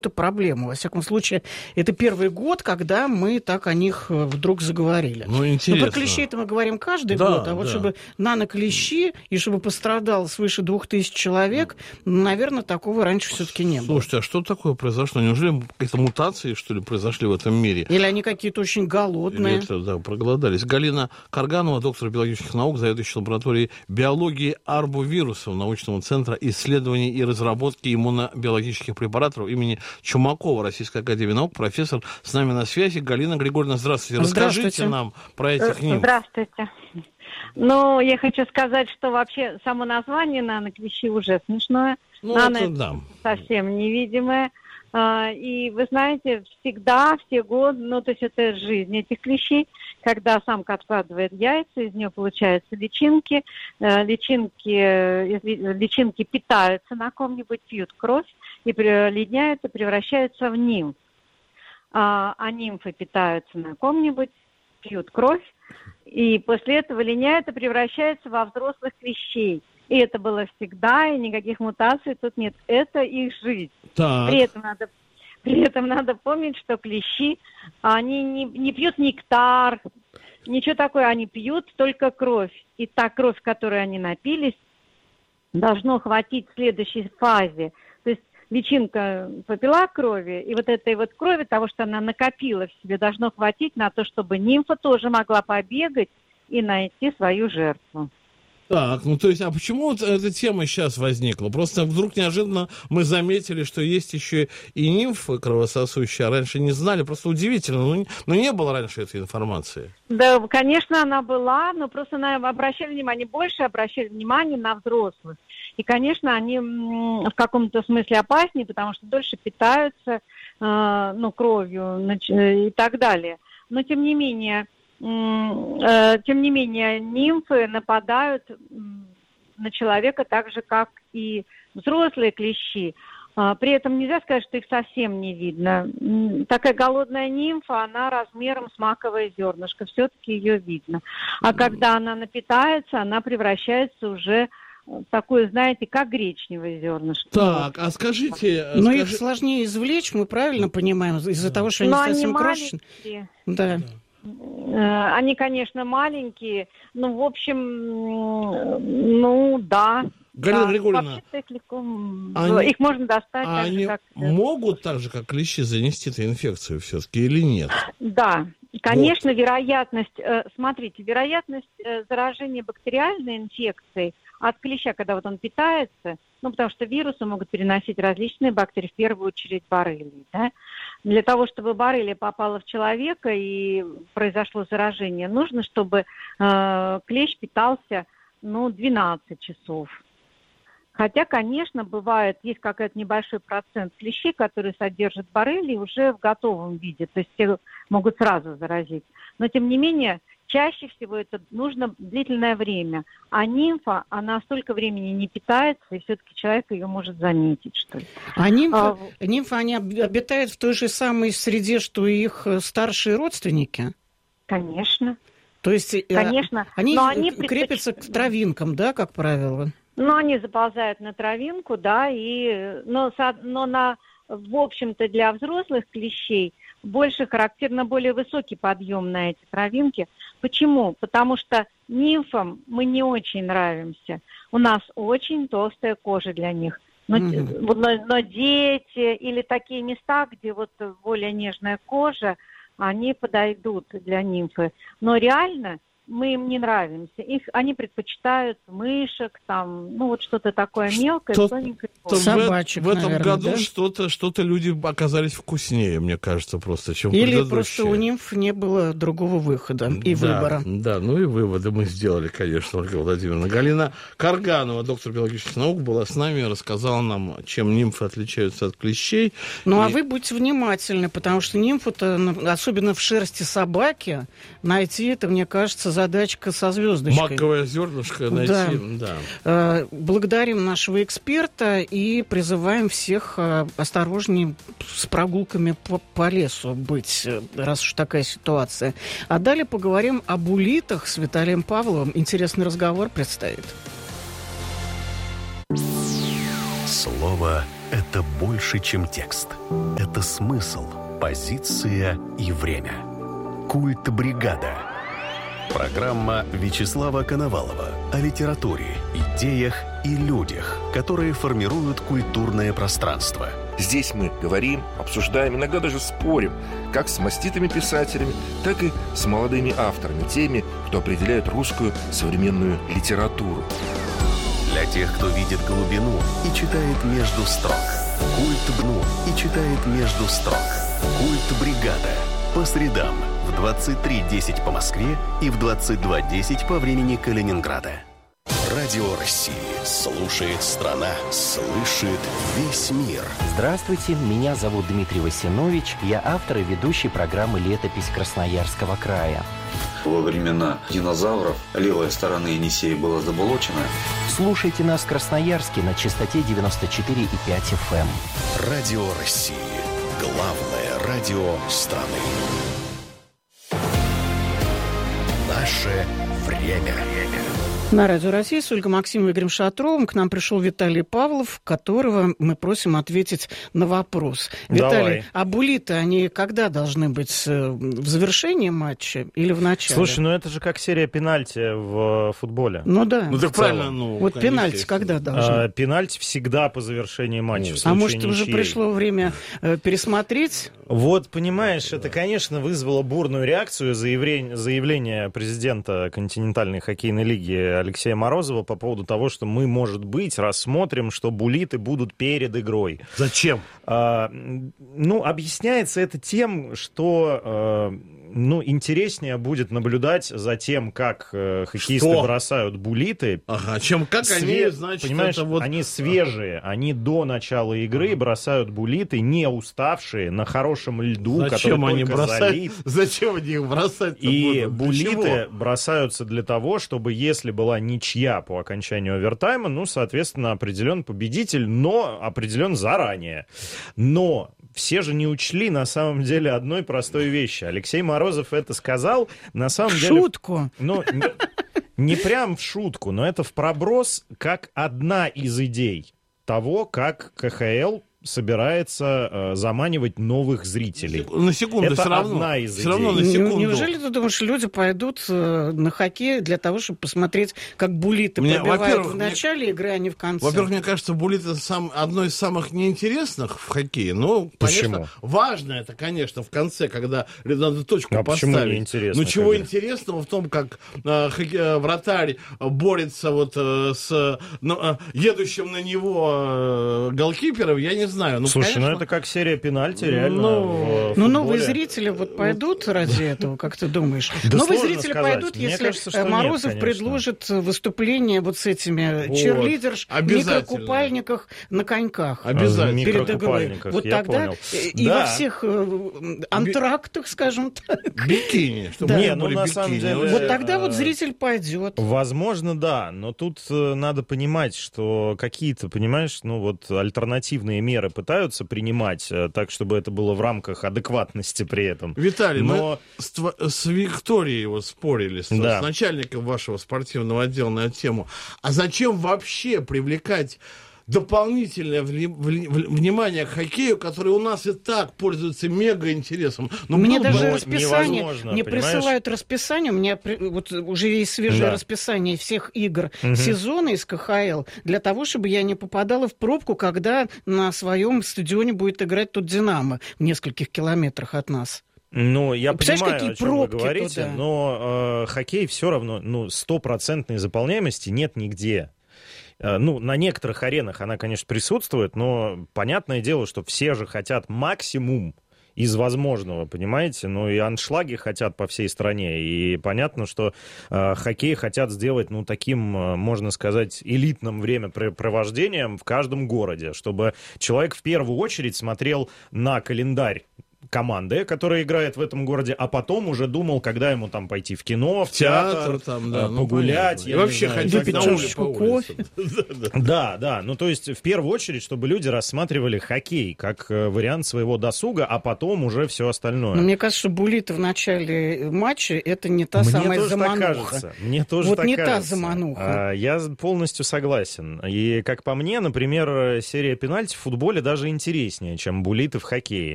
проблему. Во всяком случае, это первый год, когда мы так о них вдруг заговорили. Ну, интересно. Но про клещей-то мы говорим каждый год, а вот чтобы наноклещи и чтобы пострадало свыше 2000 человек, наверное, такого раньше все-таки не было. Слушайте, а что такое произошло? Неужели какие-то мутации, что ли, произошли в этом мире? Или они какие-то очень голодные? Или это, да, проголодались. Галина Карганова, доктор биологических наук, заведующая лабораторией биологии арбовирусов научного центра исследований и разработки иммунобиологических препаратов имени Чумакова Российской академии наук, профессор с нами на связи. Галина Григорьевна, здравствуйте. Расскажите нам про этих нимф. Здравствуйте. Ну, я хочу сказать, что вообще само название наноклещи уже смешное. Совсем невидимое. И вы знаете, всегда, все годы, то есть это жизнь этих клещей, когда самка откладывает яйца, из нее получаются личинки, личинки питаются на ком-нибудь, пьют кровь, и ледняют и превращаются в нимф. А нимфы питаются на ком-нибудь, пьют кровь, и после этого линяют и превращаются во взрослых клещей. И это было всегда, и никаких мутаций тут нет. Это их жизнь. При этом надо помнить, что клещи, они не пьют нектар, ничего такое, они пьют только кровь. И та кровь, которой они напились, должно хватить в следующей фазе. То есть личинка попила крови, и вот этой вот крови, того, что она накопила в себе, должно хватить на то, чтобы нимфа тоже могла побегать и найти свою жертву. Так, то есть, а почему вот эта тема сейчас возникла? Просто вдруг неожиданно мы заметили, что есть еще и нимфы кровососущие, а раньше не знали. Просто удивительно, не было раньше этой информации. Да, конечно, она была, но просто больше обращали внимание на взрослых. И, конечно, они в каком-то смысле опаснее, потому что дольше питаются кровью и так далее. Но, тем не менее, нимфы нападают на человека так же, как и взрослые клещи. При этом нельзя сказать, что их совсем не видно. Такая голодная нимфа, она размером с маковое зернышко, все-таки ее видно. А когда она напитается, она превращается уже в такое, знаете, как гречневое зернышко. Так, а скажите... их сложнее извлечь, мы правильно понимаем, из-за того, что они совсем крошечные. Да. Они, конечно, маленькие, но, в общем, да. Галина Григорьевна, их можно достать. Они могут так же, как клещи, занести эту инфекцию все-таки или нет? Да, конечно, вероятность заражения бактериальной инфекцией от клеща, когда вот он питается, потому что вирусы могут переносить различные бактерии, в первую очередь боррелии, да? Для того, чтобы боррелия попала в человека и произошло заражение, нужно, чтобы клещ питался, 12 часов. Хотя, конечно, есть какой-то небольшой процент клещей, которые содержат боррелии уже в готовом виде, то есть те могут сразу заразить. Но, тем не менее, чаще всего это нужно длительное время. А нимфа, она столько времени не питается, и все-таки человек ее может заметить, что ли. А нимфы, они обитают в той же самой среде, что и их старшие родственники? Конечно. То есть конечно. они крепятся к травинкам, да, как правило? Они заползают на травинку, да, но в общем-то, для взрослых клещей больше характерно более высокий подъем на эти травинки. Почему? Потому что нимфам мы не очень нравимся. У нас очень толстая кожа для них. Но дети или такие места, где вот более нежная кожа, они подойдут для нимфы. Но реально мы им не нравимся. Они предпочитают мышек, что-то такое мелкое, тоненькое. Собачек, в этом наверное, году да? что-то люди оказались вкуснее, мне кажется, просто, чем Или предыдущие. просто у нимф не было другого выхода и выбора. Да, и выводы мы сделали, конечно, Ольга Владимировна. Галина Карганова, доктор биологических наук, была с нами, рассказала нам, чем нимфы отличаются от клещей. А вы будьте внимательны, потому что нимфу-то, особенно в шерсти собаки, найти это, мне кажется, задачка со звездочкой. Маковое зернышко найти. Да. Благодарим нашего эксперта и призываем всех осторожнее с прогулками по лесу быть, раз уж такая ситуация. А далее поговорим об улитах с Виталием Павловым. Интересный разговор предстоит. Слово – это больше, чем текст. Это смысл, позиция и время. «Культ бригада». Программа Вячеслава Коновалова о литературе, идеях и людях, которые формируют культурное пространство. Здесь мы говорим, обсуждаем, иногда даже спорим, как с маститыми писателями, так и с молодыми авторами, теми, кто определяет русскую современную литературу. Для тех, кто видит глубину и читает между строк. «Культ Бну» и читает между строк. «Культ бригада». По средам в 23:10 по Москве и в 22:10 по времени Калининграда. Радио России. Слушает страна. Слышит весь мир. Здравствуйте, меня зовут Дмитрий Васинович. Я автор и ведущий программы «Летопись Красноярского края». Во времена динозавров левая сторона Енисея была заболочена. Слушайте нас в Красноярске на частоте 94,5 FM. Радио России. Главное радио страны. Наше время. На Радио России с Ольгой Максимовой и Игорем Шатровым к нам пришел Виталий Павлов, которого мы просим ответить на вопрос. Виталий, а буллиты, они когда должны быть? В завершении матча или в начале? Слушай, ну это же как серия пенальти в футболе. Ну да. Ну так правильно. Ну, вот пенальти когда должны? Пенальти всегда по завершении матча. А может, уже пришло время пересмотреть? Вот, понимаешь, это, конечно, вызвало бурную реакцию заявление президента континентальной хоккейной лиги Алексея Морозова по поводу того, что мы, может быть, рассмотрим, что буллиты будут перед игрой. Зачем? Объясняется это тем, что интереснее будет наблюдать за тем, как хоккеисты бросают буллиты. Ага, понимаешь, они свежие, они до начала игры бросают буллиты, не уставшие, на хорошем льду, зачем который они только залит. Зачем они их бросать? И буллиты бросаются для того, чтобы, если была ничья по окончанию овертайма, соответственно, определен победитель, но определен заранее. Но все же не учли, на самом деле, одной простой вещи. Алексей Морозов это сказал, на самом деле... Шутку. Не прям в шутку, но это в проброс как одна из идей того, как КХЛ собирается заманивать новых зрителей. На секунду, это все равно. Одна из все равно на секунду. Неужели ты думаешь, люди пойдут на хоккей для того, чтобы посмотреть, как буллиты пробивают в начале игры, а не в конце? Во-первых, мне кажется, буллиты одно из самых неинтересных в хоккее. Ну, конечно, важно это, конечно, в конце, когда надо точку поставить. Почему неинтересно? Чего интересного в том, как вратарь борется с едущим на него голкипером, я не знаю. Слушай, конечно, это как серия пенальти, реально. Новые зрители пойдут ради этого, как ты думаешь? Новые зрители пойдут, если Морозов предложит выступление с этими чирлидерш в микрокупальниках на коньках. Обязательно. Перед игрой. Вот тогда и во всех антрактах, скажем так. Бикини. На самом деле... Вот тогда зритель пойдет. Возможно, да. Но тут надо понимать, что какие-то, понимаешь, альтернативные меры пытаются принимать, так, чтобы это было в рамках адекватности при этом. Виталий, мы с Викторией спорили, с начальником вашего спортивного отдела на эту тему. А зачем вообще привлекать дополнительное внимание к хоккею, который у нас и так пользуется мега интересом? Мне даже расписание, мне присылают расписание, у меня уже есть свежее расписание всех игр сезона из КХЛ, для того, чтобы я не попадала в пробку, когда на своем стадионе будет играть тот «Динамо» в нескольких километрах от нас. Я понимаю, о чем вы говорите, но хоккей все равно, 100% заполняемости нет нигде. На некоторых аренах она, конечно, присутствует, но понятное дело, что все же хотят максимум из возможного, понимаете? И аншлаги хотят по всей стране. И понятно, что хоккей хотят сделать, таким, можно сказать, элитным времяпрепровождением в каждом городе, чтобы человек в первую очередь смотрел на календарь команды, которая играет в этом городе, а потом уже думал, когда ему там пойти в кино, в театр там, да, погулять. И вообще ходить на улице, по улице. Да. Ну, то есть, в первую очередь, чтобы люди рассматривали хоккей как вариант своего досуга, а потом уже все остальное. Но мне кажется, что булиты в начале матча — это не та самая замануха. Мне тоже так кажется. Вот не та замануха. Я полностью согласен. И, как по мне, например, серия пенальти в футболе даже интереснее, чем булиты в хоккее.